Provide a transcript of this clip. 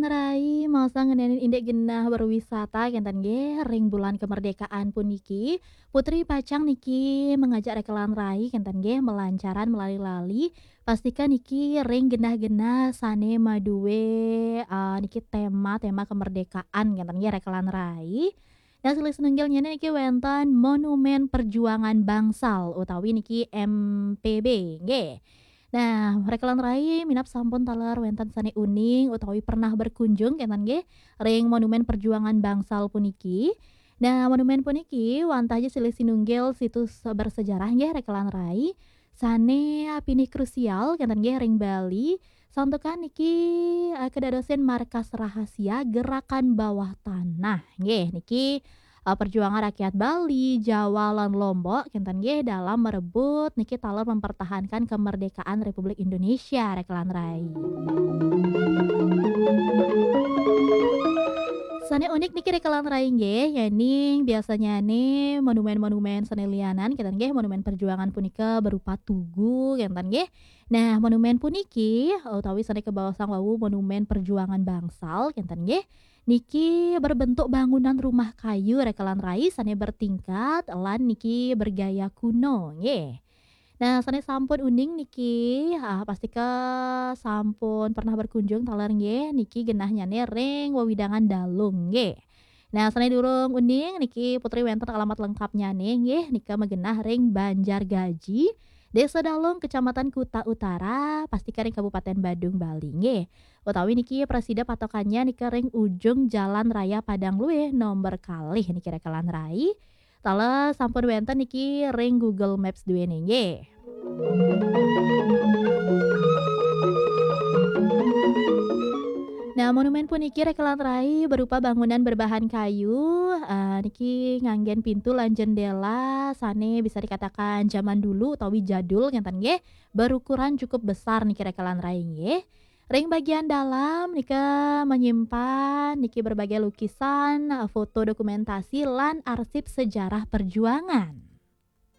Rai masa ngenanin indek genah berwisata kinten nggih ring bulan kemerdekaan puniki, Putri Pacang niki mengajak rekelan rai kinten nggih melancaran melali-lali, pastikan niki ring genah-genah sane maduwe, niki tema-tema kemerdekaan kinten nggih rekelan rai. Dan silih senunggil nyene niki wenten Monumen Perjuangan Bangsal utawi niki MPB nggih. Nah, rekelan rai minap sampun taler wenten sane uning utawi pernah berkunjung kenten nggih ring Monumen Perjuangan Bangsal puniki. Nah, monumen puniki wantah silih sinunggil situs bersejarah nggih rekelan rai sane pinih krusial kenten nggih ring Bali santukan niki kedadosen markas rahasia gerakan bawah tanah nggih niki perjuangan rakyat Bali, Jawa, lan Lombok kinten nggih dalam merebut niki talon mempertahankan kemerdekaan Republik Indonesia rek lan rai. Sane unik niki rek lan rai nggih yening biasanya nih monumen-monumen sane lianan kinten nggih monumen perjuangan punika berupa tugu kinten nggih. Nah, monumen puniki utawi sane kebawasan wawu monumen perjuangan bangsal kinten nggih. Niki berbentuk bangunan rumah kayu rekelan rai sane bertingkat lan niki bergaya kuno nggih. Nah, sane sampun uning niki, pastika sampun pernah berkunjung taler nggih niki genahnyane ring wewidangan dalung nggih. Nah, sane durung uning niki Putri wenten alamat lengkapnyane nggih nika megenah ring Banjargaji, Desa Dalung, Kecamatan Kuta Utara, pastika ring Kabupaten Badung, Bali nggih. Utawi niki presida patokannya nika ring ujung Jalan Raya Padang Luwih nomor kalih niki rekelan rai. Tales sampun wenten niki ring Google Maps duwene nggih. Nah, monumen puniki rekelan rai berupa bangunan berbahan kayu, niki nganggen pintu lan jendela sane bisa dikatakan zaman dulu utawi jadul ngenten nggih, berukuran cukup besar niki rekelan rai nggih. Ring bagian dalam nika menyimpan niki berbagai lukisan, foto dokumentasi lan arsip sejarah perjuangan.